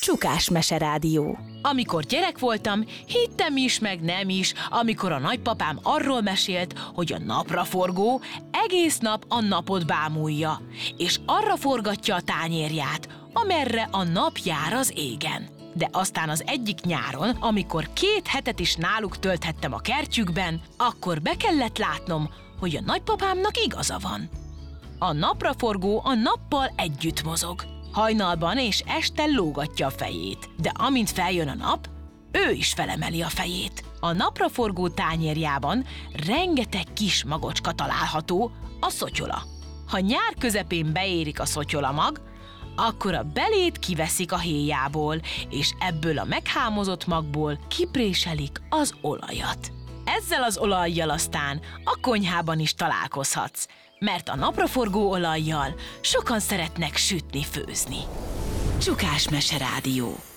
Csukás Meserádió. Amikor gyerek voltam, hittem is, meg nem is, amikor a nagypapám arról mesélt, hogy a napraforgó egész nap a napot bámulja, és arra forgatja a tányérját, amerre a nap jár az égen. De aztán az egyik nyáron, amikor 2 hetet is náluk tölthettem a kertjükben, akkor be kellett látnom, hogy a nagypapámnak igaza van. A napraforgó a nappal együtt mozog. Hajnalban és este lógatja a fejét, de amint feljön a nap, ő is felemeli a fejét. A napraforgó tányérjában rengeteg kis magocska található, a szotyola. Ha nyár közepén beérik a szotyolamag, akkor a belét kiveszik a héjából, és ebből a meghámozott magból kipréselik az olajat. Ezzel az olajjal aztán a konyhában is találkozhatsz, mert a napraforgó olajjal sokan szeretnek sütni, főzni. Csukás Meserádió.